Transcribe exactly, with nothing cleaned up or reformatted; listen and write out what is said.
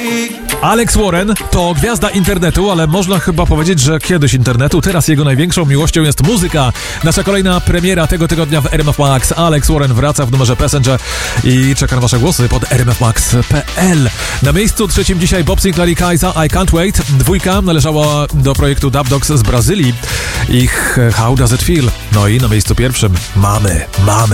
Alex Warren to gwiazda internetu, ale można chyba powiedzieć, że kiedyś internetu. Teraz jego największą miłością jest muzyka. Nasza kolejna premiera tego tygodnia w R M F Max. Alex Warren wraca w numerze Passenger i czeka na wasze głosy pod r m f max kropka p l. Na miejscu trzecim dzisiaj Bob Sinclair i Kaiza, I Can't Wait. Dwójka należała do projektu Dub Dogs z Brazylii. Ich How Does It Feel? No i na miejscu pierwszym mamy, mamy